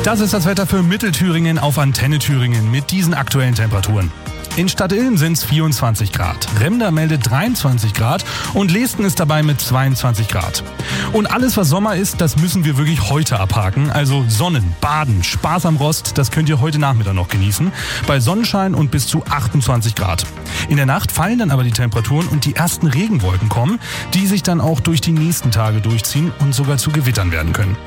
Das ist das Wetter für Mittelthüringen auf Antenne Thüringen mit diesen aktuellen Temperaturen. In Stadtilm sind es 24 Grad, Remda meldet 23 Grad und Leesten ist dabei mit 22 Grad. Und alles, was Sommer ist, das müssen wir wirklich heute abhaken. Also Sonnen, Baden, Spaß am Rost, das könnt ihr heute Nachmittag noch genießen. Bei Sonnenschein und bis zu 28 Grad. In der Nacht fallen dann aber die Temperaturen und die ersten Regenwolken kommen, die sich dann auch durch die nächsten Tage durchziehen und sogar zu Gewittern werden können.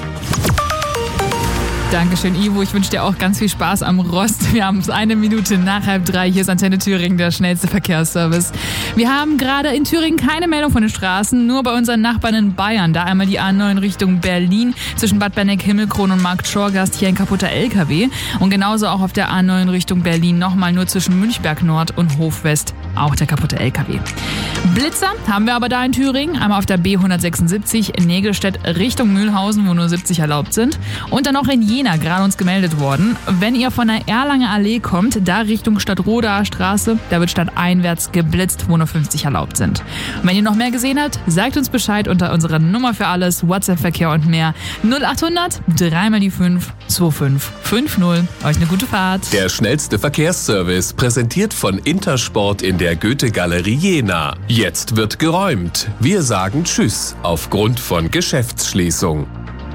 Dankeschön, Ivo. Ich wünsche dir auch ganz viel Spaß am Rost. Wir haben es 1 Minute nach 2:30. Hier ist Antenne Thüringen, der schnellste Verkehrsservice. Wir haben gerade in Thüringen keine Meldung von den Straßen, nur bei unseren Nachbarn in Bayern. Da einmal die A9 Richtung Berlin zwischen Bad Berneck-Himmelkron und Markt-Schorgast. Hier ein kaputter LKW. Und genauso auch auf der A9 Richtung Berlin nochmal nur zwischen Münchberg Nord und Hof West. Auch der kaputte LKW. Blitzer haben wir aber da in Thüringen. Einmal auf der B176 in Nägelstedt Richtung Mühlhausen, wo nur 70 erlaubt sind. Und dann noch in Jena, gerade uns gemeldet worden. Wenn ihr von der Erlanger Allee kommt, da Richtung Stadtrodaer Straße, da wird stadteinwärts geblitzt, wo nur 50 erlaubt sind. Und wenn ihr noch mehr gesehen habt, sagt uns Bescheid unter unserer Nummer für alles, WhatsApp-Verkehr und mehr. 0800 3x5 2550. Euch eine gute Fahrt. Der schnellste Verkehrsservice, präsentiert von Intersport in der Goethe-Galerie Jena. Jetzt wird geräumt. Wir sagen Tschüss aufgrund von Geschäftsschließung.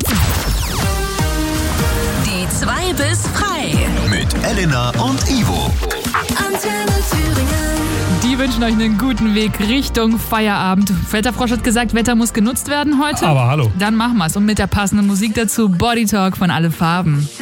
Die 2 bis frei. Mit Elena und Ivo. Antenne Thüringen. Die wünschen euch einen guten Weg Richtung Feierabend. Wetterfrosch hat gesagt, Wetter muss genutzt werden heute. Aber hallo. Dann machen wir's. Und mit der passenden Musik dazu Body Talk von Alle Farben.